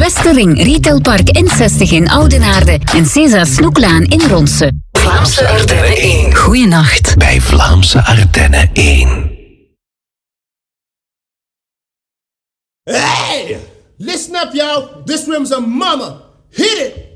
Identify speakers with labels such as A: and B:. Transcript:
A: Westering Retailpark N60 in Oudenaarde en César Snoeklaan in Ronse.
B: Vlaamse Ardennen 1.
A: Goeienacht.
B: Bij Vlaamse Ardennen 1.
C: Hey! Listen up, y'all. This room's a mama. Hit it!